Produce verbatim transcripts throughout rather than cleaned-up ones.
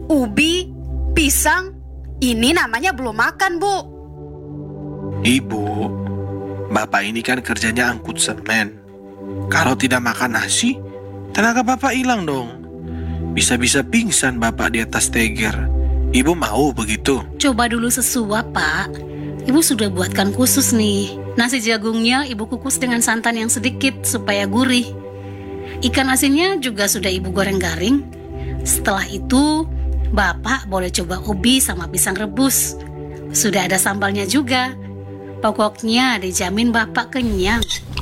ubi, pisang, ini namanya belum makan, Bu. Ibu, Bapak ini kan kerjanya angkut semen. Kalau tidak makan nasi, tenaga Bapak hilang dong. Bisa-bisa pingsan Bapak di atas teger. Ibu mau begitu? Coba dulu sesuap, Pak. Ibu sudah buatkan khusus nih. Nasi jagungnya Ibu kukus dengan santan yang sedikit supaya gurih. Ikan asinnya juga sudah Ibu goreng garing. Setelah itu, Bapak boleh coba ubi sama pisang rebus. Sudah ada sambalnya juga. Pokoknya dijamin Bapak kenyang.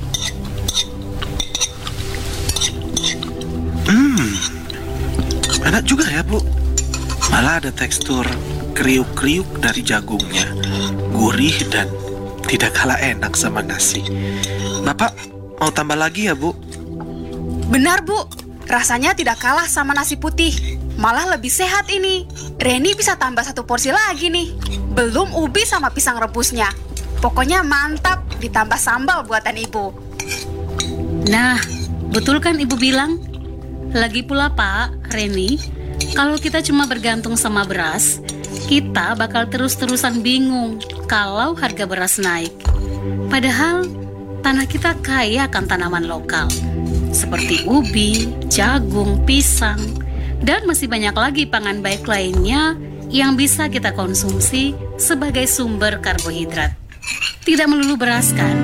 Hmm, enak juga ya, Bu. Malah ada tekstur kriuk-kriuk dari jagungnya. Gurih dan tidak kalah enak sama nasi. Bapak mau tambah lagi ya, Bu? Benar, Bu. Rasanya tidak kalah sama nasi putih. Malah lebih sehat ini. Reni bisa tambah satu porsi lagi nih. Belum ubi sama pisang rebusnya. Pokoknya mantap, ditambah sambal buatan Ibu. Nah, betul kan Ibu bilang? Lagi pula Pak, Reni, kalau kita cuma bergantung sama beras, kita bakal terus-terusan bingung kalau harga beras naik. Padahal tanah kita kaya akan tanaman lokal, seperti ubi, jagung, pisang, dan masih banyak lagi pangan baik lainnya yang bisa kita konsumsi sebagai sumber karbohidrat. Tidak melulu beras kan?